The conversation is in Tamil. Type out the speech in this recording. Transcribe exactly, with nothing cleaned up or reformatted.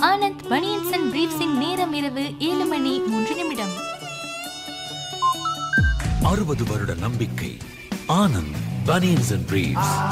ஆனந்த் பனியன்ஸ் அண்ட் பிரீஃப்ஸின் நேரம் இரவு ஏழு மணி மூன்று நிமிடம். அறுபது வருட நம்பிக்கை. Anand banians and briefs.